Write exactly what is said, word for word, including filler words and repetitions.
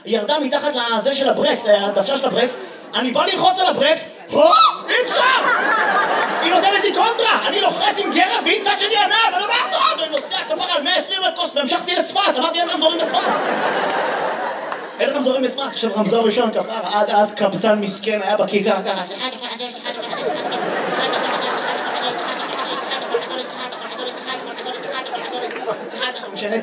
היא ירדה מתחת לזה של הברקס, הדוושה של הברקס, אני בא ללחוץ על הברקס, הו! אי אפשר! היא נותנת לי קונטרה, אני לוחץ עם גרב והיא צד שני ענב, אני לא מעזור! ואני נוסע כפר על מאה ועשרים מטוס והמשכתי לצפת, אמרתי אין רמזורים בצפת! אין רמזורים בצפת, עכשיו רמזור ראשון כפר, עד אז קבצן מסכן היה בכיכר ככה, משנה